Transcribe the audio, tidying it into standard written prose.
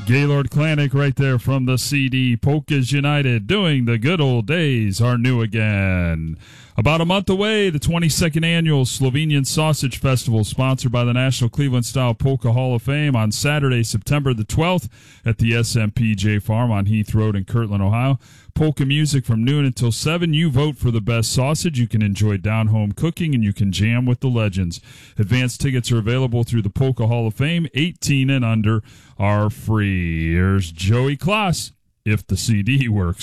Gaylord Klanick right there from the CD. Polkas United, doing the good old days are new again. About a month away, the 22nd annual Slovenian Sausage Festival, sponsored by the National Cleveland Style Polka Hall of Fame, on Saturday, September the 12th at the SMPJ Farm on Heath Road in Kirtland, Ohio. Polka music from noon until 7. You vote for the best sausage. You can enjoy down-home cooking, and you can jam with the legends. Advance tickets are available through the Polka Hall of Fame. 18 and under are free. Here's Joey Kloss, If the CD Works.